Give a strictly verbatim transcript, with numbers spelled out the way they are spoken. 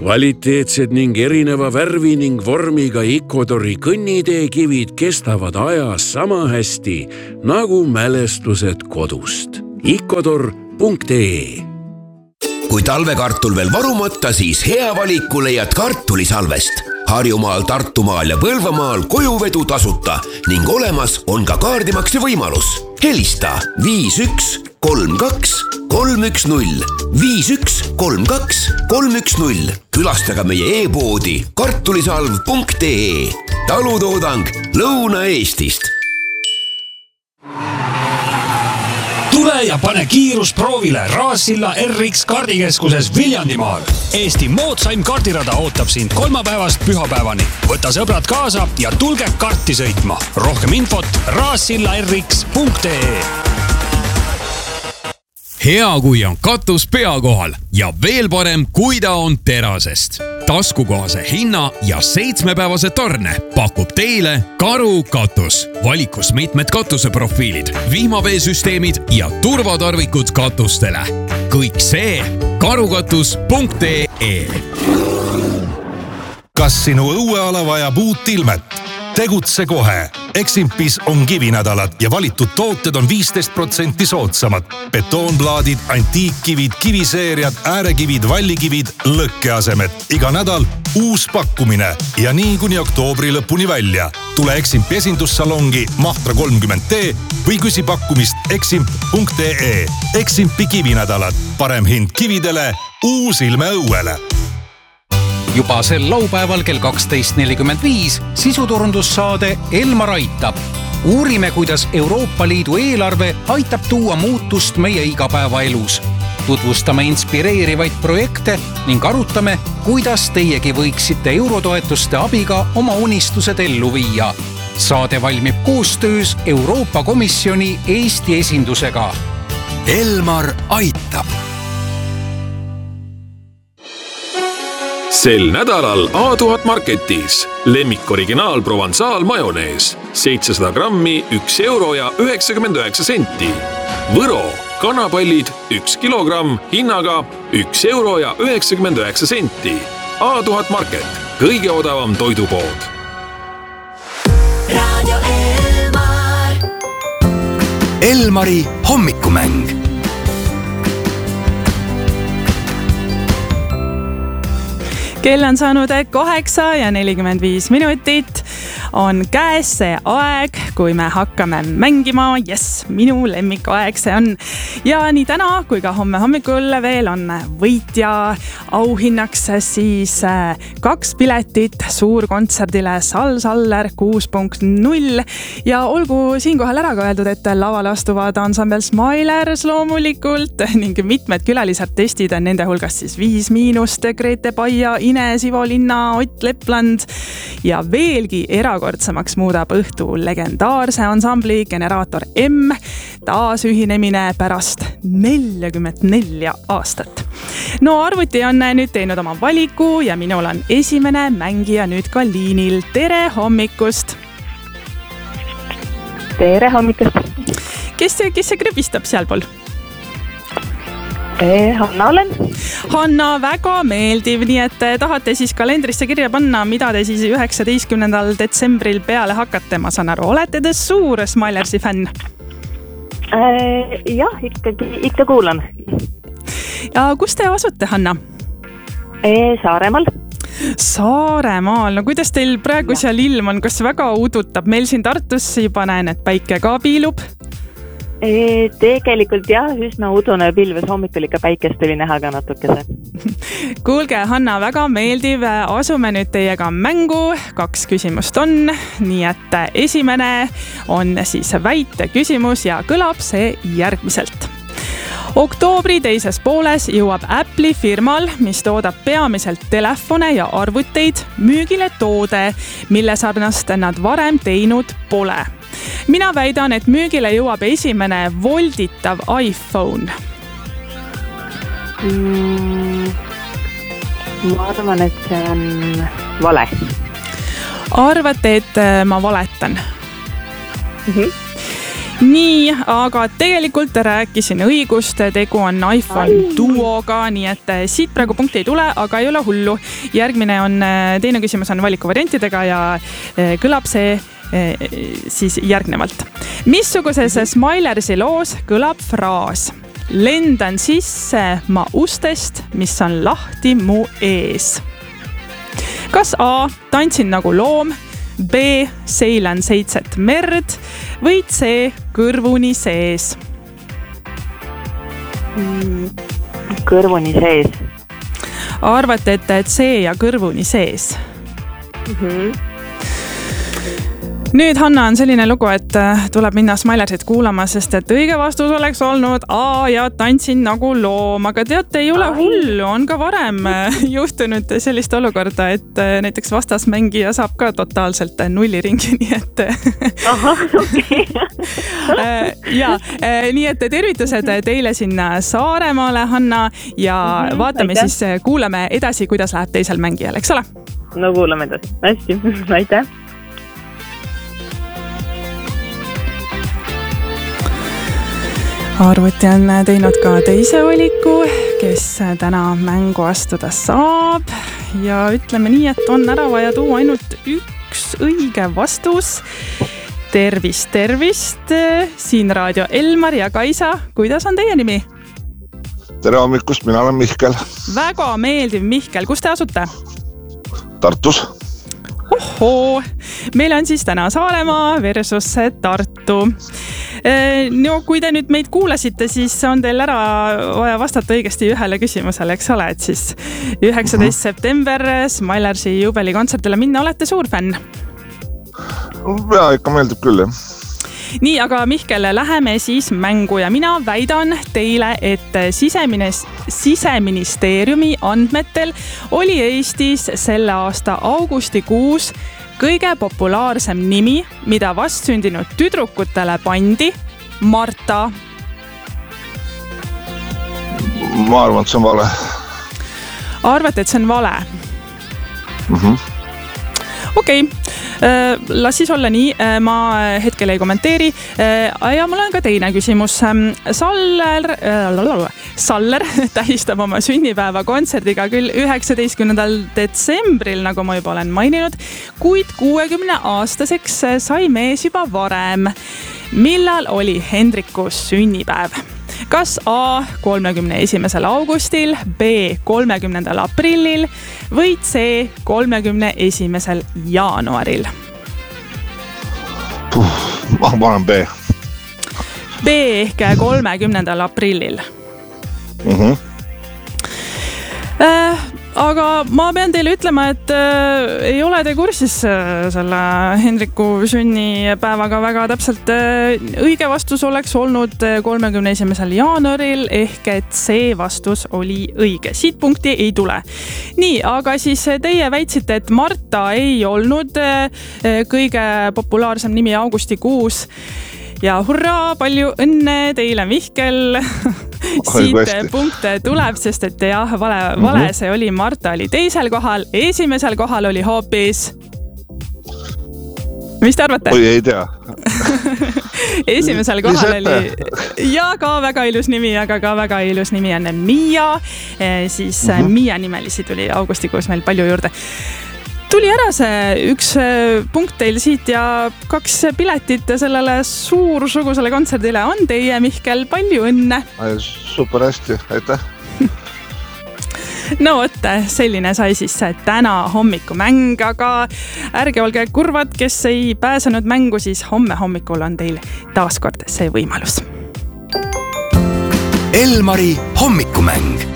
Kvaliteetsed ning erineva värvi ning vormiga Icodori kõnniteekivid kestavad ajas sama hästi nagu mälestused kodust. Icodor punkt ee. Kui talvekartul veel varumata, siis hea valiku leiad kartulisalvest. Harjumaal, Tartumaal ja Põlvamaal kojuvedu tasuta ning olemas on ka kaardimakse võimalus. Helista viis üks kolm kaks kolm üks null, viis üks kolm kaks kolm üks null. Külastaga meie e-poodi kartulisalv punkt ee. Talutoodang Lõuna-Eestist. Tule ja pane kiirus proovile Raassilla R X kardikeskuses Viljandimaal. Eesti moodsaim kardirada ootab sind kolmapäevast pühapäevani. Võta sõbrad kaasa ja tulge karti sõitma. Rohkem infot raassilla r x punkt ee. Hea, kui on katus pea kohal ja veel parem, kui ta on terasest. Taskukohase hinna ja seitsmepäevase tarne pakub teile Karu katus. Valikus mitmed katuseprofiilid, vihmaveesüsteemid ja turvatarvikud katustele. Kõik see karukatus punkt ee. Kas sinu õueala vajab uut ilmet? Tegutse kohe. Eximpis on kivinädalad ja valitud tooted on viisteist protsenti soodsamad. Betoonplaadid, antiikkivid, kiviseeriad, äärekivid, vallikivid, lõkkeasemed. Iga nädal uus pakkumine ja nii kuni oktoobri lõpuni välja. Tule Eximpi esindussalongi Mahtra kolmkümmend D või küsi pakkumist eximp punkt ee. Eximpi kivinädalad. Parem hind kividele, uus ilme õuele. Juba sel laupäeval kell kaksteist nelikümmend viis sisuturundussaade Elmar aitab. Uurime, kuidas Euroopa Liidu eelarve aitab tuua muutust meie igapäevaelus. Tutvustame inspireerivaid projekte ning arutame, kuidas teiegi võiksite eurotoetuste abiga oma unistused ellu viia. Saade valmib koostöös Euroopa Komisjoni Eesti esindusega. Elmar aitab. Sel nädalal A tuhat Marketis lemmik originaal Provençal majonees seitsesada grammi üks euro ja üheksakümmend üheksa senti. Võro kanapallid üks kilogramm hinnaga üks euro ja üheksakümmend üheksa senti. A tuhat Market, kõige odavam toidupood. Radio Elmar. Elmari hommikumäng. Kell on saanud kaheksa ja nelikümmend viis minutit. On käes see aeg, kui me hakkame mängima. Yes, minu lemmik aeg see on. Ja nii täna kui ka homme hommikul veel on võitja auhinnaks siis kaks piletit suurkontserdile Sal Saller kuus punkt null. Ja olgu siinkohal ära ka öeldud, et lavale astuvad ansambel Smilers loomulikult ning mitmed külalisartistid on nende hulgas siis Viis Miinust, Grete Paia, Ines Ivo Linna, Ott Lepland ja veelgi erakordsemaks muudab õhtu legendaarse ansambli Generaator M taasühinemine pärast neljakümmet neli aastat. No arvuti on nüüd teinud oma valiku ja minul on esimene mängija nüüd ka liinil. Tere hommikust! Tere hommikust! Kes see, kes see krübistab sealpool? Hanna olen. Hanna, väga meeldiv, nii et tahate siis kalendrisse kirja panna, mida te siis üheksateistkümnendal detsembril peale hakkate, ma saan aru. Olete te suur Smilersi fänn? Äh, jah, ikkagi, ikka kuulan. Ja kus te asute, Hanna? E, Saaremaal. Saaremaal, no kuidas teil praegu seal ilm on, kas väga udutab? Meil siin Tartus juba näen, et päike ka piilub. E, tegelikult jah, üsna udune pilves hommikul ikka päikest oli näha ka natukese. Kuulge, Hanna, väga meeldiv. Asume nüüd teiega mängu. Kaks küsimust on, nii et esimene on siis väite küsimus ja kõlab see järgmiselt. Oktoobri teises pooles jõuab Apple'i firmal, mis toodab peamiselt telefone ja arvuteid, müügile toode, mille sarnast nad varem teinud pole. Mina väidan, et müügile jõuab esimene volditav iPhone. Mm, ma arvan, et see on vale. Arvate, et ma valetan? Mm-hmm. nii, aga tegelikult rääkisin õigust, tegu on iPhone Duoga, nii et siit praegu punkti ei tule, aga ei ole hullu. Järgmine on, teine küsimus on valikuvariantidega ja kõlab see siis järgnevalt. Missuguses Smilersi loos kõlab fraas? Lendan sisse ma ustest, mis on lahti mu ees. Kas A, tantsin nagu loom, B, seilan seitset merd või C, kõrvuni sees? Kõrvuni sees. Arvate, et C ja kõrvuni sees? Mhm. Nüüd, Hanna, on selline lugu, et tuleb minna Smilersit kuulama, sest et õige vastus oleks olnud A ja tantsin nagu loom, aga teate, ei ole hullu, on ka varem juhtunud sellist olukorda, et näiteks vastasmängija saab ka totaalselt nulliringi, nii et Aha, okei. ja, nii et tervitused teile sinna Saaremaale, Hanna, ja mm-hmm, vaatame aitäh. Siis, kuulame edasi, kuidas läheb teisel mängijal, eks ole? No kuulame edasi, hästi, aitäh. Arvuti on teinud ka teise valiku, kes täna mängu astuda saab ja ütleme nii, et on ära vaja tuua ainult üks õige vastus. Tervist, tervist, siin raadio Elmar ja Kaisa, kuidas on teie nimi? Tere hommikust, mina olen Mihkel. Väga meeldiv Mihkel, kus te asute? Tartus. Ohoo, meil on siis täna Saaremaa versus Tartu. No kui te nüüd meid kuulasite, siis on teil ära vaja vastata õigesti ühele küsimusele, eks ole, et siis üheksateist september Smilersi juubelikontserdile minna, olete suur fänn? Ja, ikka meeldib küll, jah. Nii, aga Mihkel, läheme siis mängu ja mina väidan teile, et sisemines, siseministeeriumi andmetel oli Eestis selle aasta augustikuus kõige populaarsem nimi, mida vastsündinud tüdrukutele pandi, Marta. Ma arvan, et see on vale. Arvate, et see on vale? Mhm. Okei, las siis olla nii, ma hetkel ei kommenteeri ja mul on ka teine küsimus. Saller, Saller tähistab oma sünnipäeva kontserdiga küll üheksateistkümnendal detsembril, nagu ma juba olen maininud, kuid kuuekümne aastaseks sai mees juba varem. Millal oli Hendriku sünnipäev? Kas A kolmekümne esimesel augustil, B kolmekümnendal aprillil või C kolmekümne esimesel jaanuaril? Ma olen B. B ehk kolmekümnendal aprillil. Mhm. Äh, aga ma pean teile ütlema, et äh, ei ole te kursis äh, selle Hendriku sünnipäevaga väga täpselt. Äh, õige vastus oleks olnud kolmekümne esimesel jaanuaril ehk et see vastus oli õige. Siit punkti ei tule. Nii, aga siis teie väitsite, et Marta ei olnud äh, kõige populaarsem nimi augustikuus. Ja hurraa, palju õnne teile, Mihkel. Siit punkt tuleb, sest et jah, vale, vale see oli. Marta oli teisel kohal, esimesel kohal oli hoopis. Mis te arvate? Oi, ei tea. Esimesel kohal oli ja ka väga ilus nimi, aga ka väga ilus nimi on Mia. Siis uh-huh. Mia nimelisi tuli augustikuus meil palju juurde. Tuli ära see üks punkt teil siit ja kaks piletit sellele suursugusele kontserdile on teie, Mihkel, palju õnne. Super hästi, aitäh. No vot, selline sai siis täna hommikumäng, aga ärge olge kurvad, kes ei pääsenud mängu, siis homme hommikul on teil taaskord see võimalus. Elmari hommikumäng.